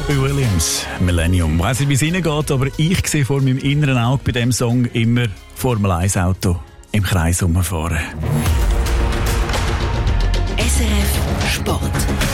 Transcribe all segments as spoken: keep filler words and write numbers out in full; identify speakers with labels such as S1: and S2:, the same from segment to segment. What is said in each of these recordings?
S1: Robbie Williams, Millennium. Ich weiss nicht, wie es reingeht, aber ich sehe vor meinem inneren Auge bei diesem Song immer Formel eins Auto im Kreis rumfahren.
S2: S R F Sport.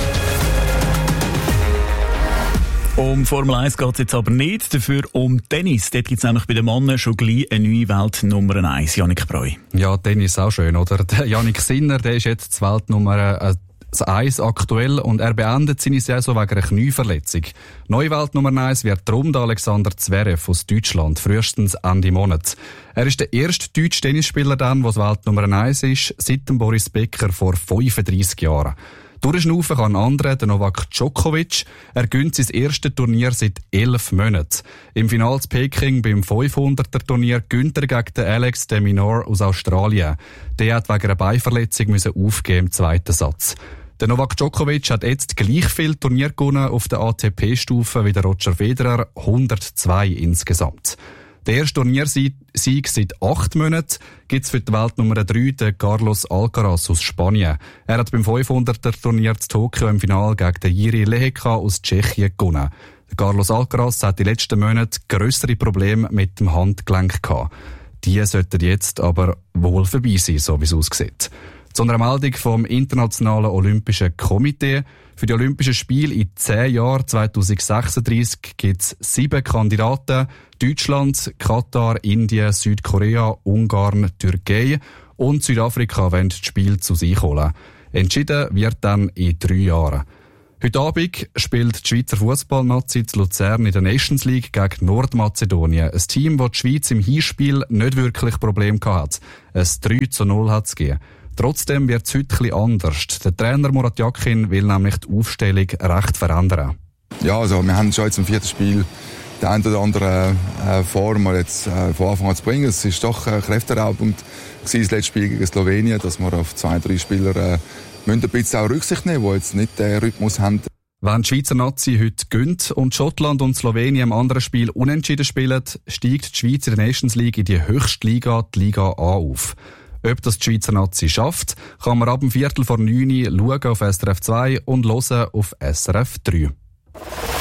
S1: Um Formel eins geht es jetzt aber nicht, dafür um Tennis. Dort gibt es nämlich bei den Männern schon gleich eine neue Weltnummer eins. Jannik Breu.
S3: Ja, Tennis auch schön, oder? Der Jannik Sinner, der ist jetzt die Weltnummer äh, eins aktuell und er beendet seine Saison wegen einer Knieverletzung. Neue Weltnummer eins wird darum der Alexander Zverev aus Deutschland, frühestens Ende Monat. Er ist der erste deutsche Tennisspieler, dann, der Weltnummer eins ist, seit dem Boris Becker vor fünfunddreissig Jahren. Durchschnaufen kann ein anderer, der Novak Djokovic. Er gönnt sein erstes Turnier seit elf Monaten. Im Finale zu Peking beim fünfhunderter Turnier gönnt er gegen den Alex de Minaur aus Australien. Der hat wegen einer Beinverletzung müssen aufgeben im zweiten Satz. Der Novak Djokovic hat jetzt gleich viel Turnier gewonnen auf der A T P-Stufe wie der Roger Federer, hundertzwei insgesamt. Der erste Turniersieg seit acht Monaten gibt's für die Weltnummer drei, den Carlos Alcaraz aus Spanien. Er hat beim fünfhunderter Turnier zu Tokio im Finale gegen den Jiri Lehecka aus Tschechien gewonnen. Der Carlos Alcaraz hat die letzten Monate grössere Probleme mit dem Handgelenk gehabt. Die sollten jetzt aber wohl vorbei sein, so wie es aussieht. Zu einer Meldung vom Internationalen Olympischen Komitee. Für die Olympischen Spiele in zehn Jahren, zweitausendsechsunddreissig, gibt es sieben Kandidaten. Deutschland, Katar, Indien, Südkorea, Ungarn, Türkei und Südafrika wollen das Spiel zu sich holen. Entschieden wird dann in drei Jahren. Heute Abend spielt die Schweizer Fußballnazi zu Luzern in der Nations League gegen Nordmazedonien. Ein Team, das die Schweiz im Hinspiel nicht wirklich Probleme hatte. Ein drei zu null hat es gegeben. Trotzdem wird es heute etwas anders. Der Trainer Murat Yakin will nämlich die Aufstellung recht verändern.
S4: Ja, also wir haben schon jetzt im vierten Spiel die eine oder andere äh, Form jetzt äh, von Anfang an zu bringen. Es ist doch äh, kräfteraubend gewesen, das letzte Spiel gegen Slowenien, dass wir auf zwei, drei Spieler äh, müssen ein bisschen auch Rücksicht nehmen, die jetzt nicht den Rhythmus haben.
S3: Wenn die Schweizer Nazi heute gönnt und Schottland und Slowenien im anderen Spiel unentschieden spielen, steigt die Schweiz in der Nations League in die höchste Liga, die Liga A, auf. Ob das die Schweizer Nazi schafft, kann man ab dem Viertel vor neun schauen auf S R F zwei und hören auf S R F drei.